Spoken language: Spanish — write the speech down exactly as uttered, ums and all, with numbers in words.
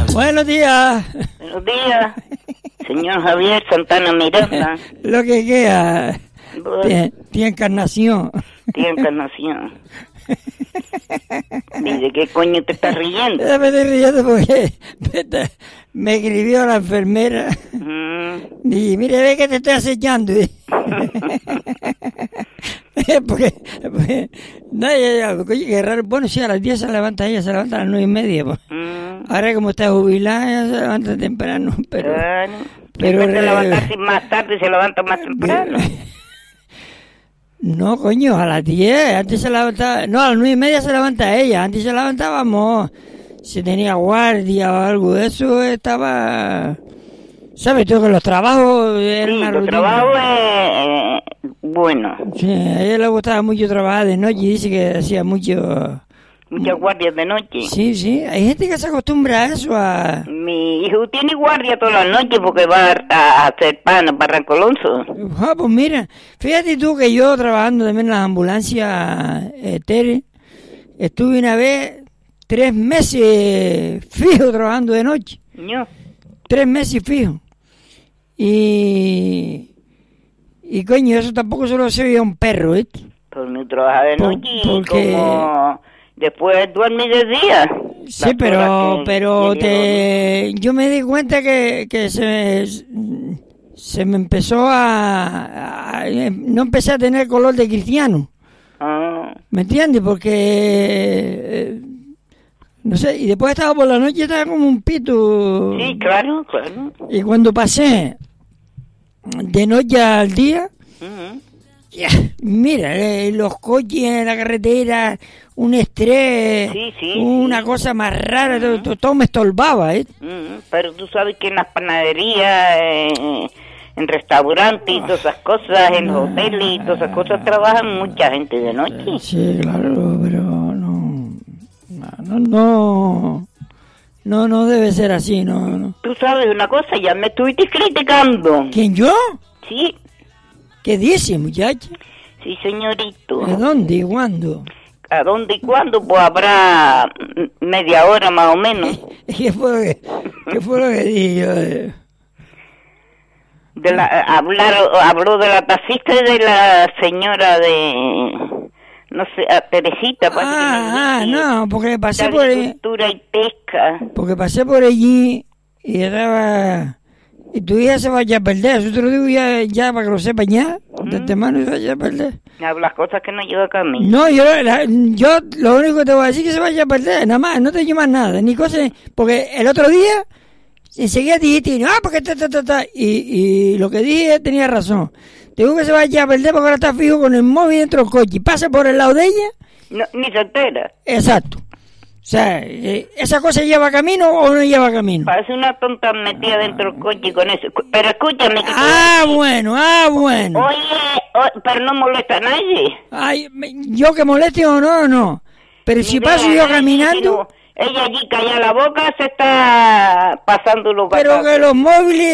Buenos días. Buenos días, señor Javier Santana Miranda. Lo que queda. Tiene, tiene encarnación. Tiene encarnación. ¿De qué coño te estás riendo? Me estoy riendo porque me escribió la enfermera. Mm. Y mire, ve que te estoy acechando. porque, porque, no, ya, ya, oye, qué raro. Bueno, sí, a las diez se levanta ella, se levanta a las nueve y media. Pues. Mm. Ahora como está jubilada, ella se levanta temprano. Pero, claro. pero se levanta más tarde y se levanta más temprano. No, coño, a las diez, antes se levantaba, no, a las nueve y media se levanta ella, antes se levantábamos, si tenía guardia o algo de eso, estaba, ¿sabes tú que los trabajos eran sí, una los rutina? trabajos eh, bueno. Sí, a ella le gustaba mucho trabajar de noche, dice que hacía mucho... Muchas guardias de noche. Sí, sí, hay gente que se acostumbra a eso, a... Mi hijo tiene guardia todas las noches porque va a, a hacer pan para Rancolonso. Ah, pues mira, fíjate tú que yo trabajando también en las ambulancias, eh, Tere, estuve una vez tres meses fijo trabajando de noche. No. Tres meses fijo. Y... Y coño, eso tampoco solo se veía un perro, ¿eh? Por mi trabajo de Por, noche porque... y como... Después duerme de día. Sí, pero pero te, yo me di cuenta que, que se, se me empezó a, a... No empecé a tener color de cristiano. Ah. ¿Me entiendes? Porque... Eh, no sé, y después estaba por la noche, estaba como un pito. Sí, claro, claro. Y cuando pasé de noche al día... Uh-huh. Yeah, mira, eh, los coches en la carretera, un estrés, sí, sí, una sí. cosa más rara, uh-huh. todo, todo me estorbaba, ¿eh? Uh-huh. Pero tú sabes que en las panaderías, eh, en restaurantes y todas esas cosas, en los hoteles y todas esas cosas, trabajan mucha gente de noche. Sí, claro, pero no, no, no, no, no debe ser así, no, no. Tú sabes una cosa, ya me estuviste criticando. ¿Quién, yo? Sí. ¿Qué dice, muchacho? Sí, señorito. ¿A dónde y cuándo? ¿A dónde y cuándo? Pues habrá media hora más o menos. ¿Qué fue lo que, qué fue lo que dije yo? De... De la, hablar, habló de la taxista y de la señora de... No sé, a Teresita. Ah, ah no, porque pasé por... Agricultura y pesca. Porque pasé por allí y estaba... Y tu hija se vaya a perder, yo te lo digo ya, ya para que lo sepan ya, de antemano se vaya a perder. Hablas cosas que no lleva a mí. No, yo, la, yo lo único que te voy a decir es que se vaya a perder, nada más, no te llevas nada, ni cosas, porque el otro día enseguida dijiste, ah, porque ta, ta, ta, ta, y, y lo que dije tenía razón. Te digo que se vaya a perder porque ahora está fijo con el móvil dentro del coche y pasa por el lado de ella. No, ni se entera. Exacto. O sea, ¿esa cosa lleva camino o no lleva camino? Parece una tonta metida dentro del coche con eso. Pero escúchame. Que ah, bueno, ah, bueno. Oye, oye, pero no molesta a nadie. Ay, yo que moleste o no, no. Pero si paso yo caminando... Ella allí calla la boca, se está pasando los Pero que los móviles...